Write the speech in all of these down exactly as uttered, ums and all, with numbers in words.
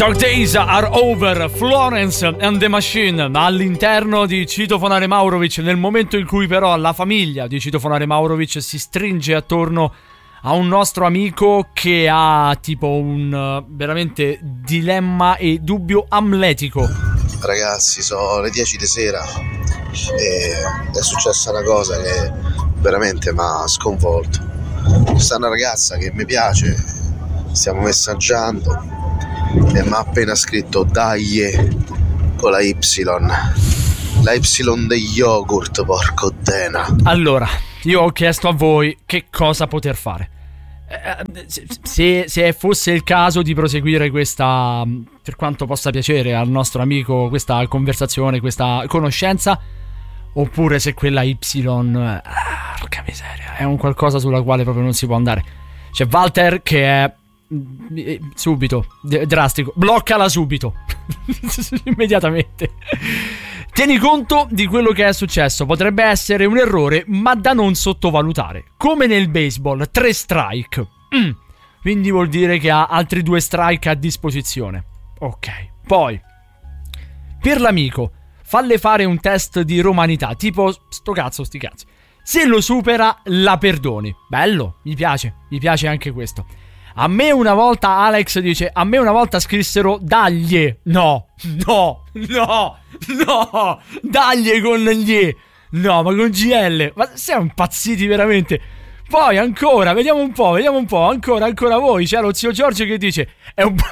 Dark Days Are Over, Florence and the Machine all'interno di Citofonare Maurovic, nel momento in cui però la famiglia di Citofonare Maurovic si stringe attorno a un nostro amico che ha tipo un uh, veramente dilemma e dubbio amletico. Ragazzi, sono le dieci di sera e è successa una cosa che veramente mi ha sconvolto. C'è una ragazza che mi piace, stiamo messaggiando e mi ha appena scritto dai con la Y, la Y degli yogurt, porco dena. Allora, io ho chiesto a voi che cosa poter fare. Se, se fosse il caso di proseguire questa, per quanto possa piacere al nostro amico, questa conversazione, questa conoscenza, oppure se quella Y, ah, porca miseria, è un qualcosa sulla quale proprio non si può andare. C'è Walter che è subito drastico, bloccala subito immediatamente. Tieni conto di quello che è successo, potrebbe essere un errore ma da non sottovalutare, come nel baseball, tre strike, mm. quindi vuol dire che ha altri due strike a disposizione. Ok, poi per l'amico falle fare un test di romanità, tipo sto cazzo sti cazzi, se lo supera la perdoni. Bello, mi piace, mi piace anche questo. A me una volta Alex dice, a me una volta scrissero dagli. No, no, no, no, dagli con gli. No, ma con G L. Ma siamo impazziti veramente. Poi ancora, vediamo un po', vediamo un po', ancora, ancora voi. C'è lo zio Giorgio che dice, è un...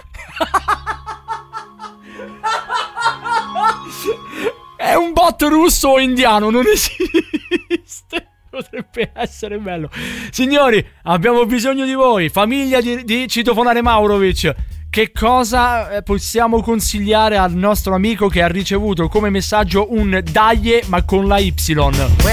è un bot russo o indiano, non esiste. Potrebbe essere bello. Signori, abbiamo bisogno di voi. Famiglia di, di Citofonare Maurovic, che cosa possiamo consigliare al nostro amico che ha ricevuto come messaggio un daglie ma con la Y?